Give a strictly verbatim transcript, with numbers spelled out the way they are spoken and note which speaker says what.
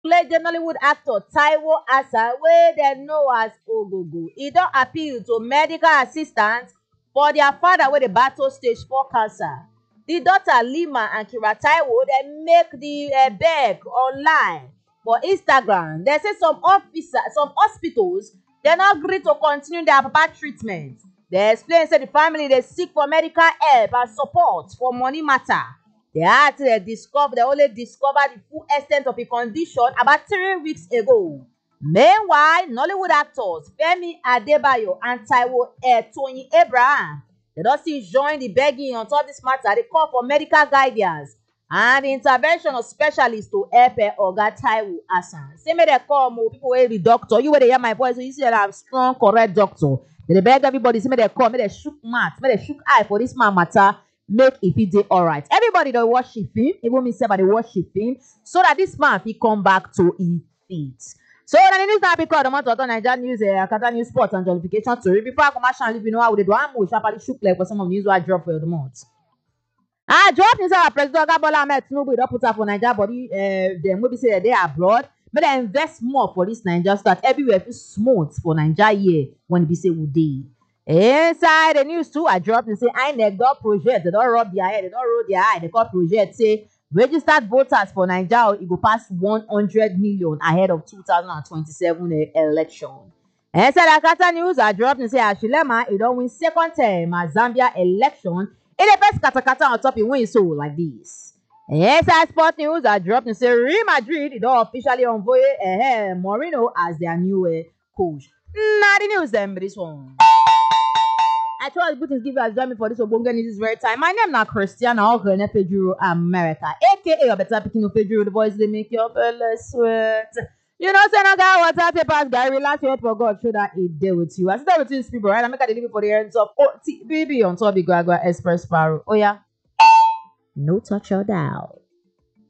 Speaker 1: Legend Nollywood actor Taiwo Asa, wey dem know as Ogogo, e don appeal to medical assistance for dia father wey dey battle stage four cancer. Di daughter Lima and Kira Taiwo dem make di um beg online for Instagram. Dem say some officer some hospitals dem no gree to continue dia papa treatment. Dem explain say di family dey seek for medical help and support for money matter. Dem add say dem discover dem only discover di full ex ten t of im condition about three weeks ago. Meanwhile, Nollywood actors Femi Adebayo and Taiwo um Toyin Abraham dem don still join di begging on top dis matter, dey call for medical guidance and intervention of specialists to help um Oga Taiwo Hassan. Say make dem come o, pipu wey be doctor, you wey dey hear my voice, so you see that I'm strong correct doctor. Dem dey beg everybody say make dem come, make dem chook mouth, make dem chook eye for dis man matter, make e fit dey alright. Everybody dey worship him, even me sef I dey worship him, so that this man fit come back to him feet. So na the news na be called the month of Naija news, uh, Akata news, sports and jollification story. Before I come out and leave you know how we dey do, I'm sharply shook leg for some of the news wey I drop for the month. I drop inside our president Oga Bola Ahmed Tinubu don put her for Naija body. Uh, dem wey be say they abroad, make dem invest more for this Naija so that everywhere feel smooth for Naija here when e be say we dey. Inside the news too, I dropped and say I N E C don project, they don rub their head, they don roll their eye, they call project say registered voters for Naija e go pass one hundred million ahead of two thousand twenty-seven election. Inside Akata news, I dropped and say Ashilema e don win second term at Zambia election. In the first katakata on top, he win so like this. Inside sport news, I dropped and say Real Madrid e don officially unveil uh, Mourinho as their new uh, coach. Now the news them this one. I try to put things give you as join me for this Obonga news very time. My name na Christiana Ogene Pedro America, aka your better picking of Pedro, the voice they make your belly sweat. You know, say no guy water papers, guy relax your head for God, show that it deal with you. I start with these people, right? I make a delivery for the ends of O T B B on top of the Guagua Express Sparrow. Oh yeah, no touch your down.